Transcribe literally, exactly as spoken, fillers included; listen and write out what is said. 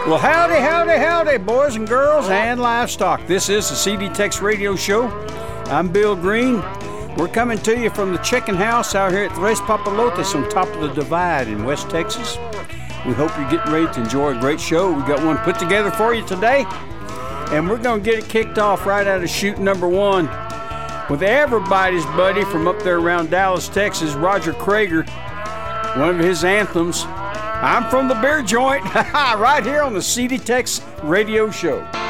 Well, howdy, howdy, howdy, boys and girls and livestock. This is the C D Tex Radio Show. I'm Bill Green. We're coming to you from the chicken house out here at Tres Papalotes on top of the Divide in West Texas. We hope you're getting ready to enjoy a great show. We got one put together for you today, and we're going to get it kicked off right out of shoot number one with everybody's buddy from up there around Dallas, Texas, Roger Krager. One of his anthems, I'm from the beer joint, right here on the C D Tex Radio Show.